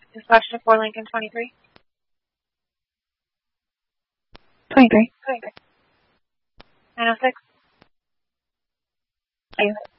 Dispatch to 4 Lincoln 23. 23. 906. Are you?